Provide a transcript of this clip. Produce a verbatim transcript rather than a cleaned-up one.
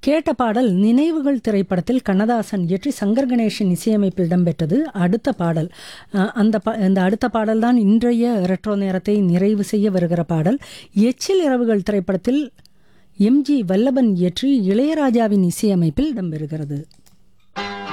கேட்ட பாடல் நினைவுகள் திரைப்படத்தில் கண்ணதாசன் இயற்றி சங்கர் கணேஷின் இசையமைப்பில் இடம்பெற்றது. அடுத்த பாடல் அஹ், அந்த பா இந்த அடுத்த பாடல் தான் இன்றைய ரெட்ரோ நேரத்தை நிறைவு செய்ய வருகிற பாடல். எச்சில் இரவுகள் திரைப்படத்தில் எம் ஜி வல்லபன் இயற்றி இளையராஜாவின் இசையமைப்பில் இடம்பெறுகிறது.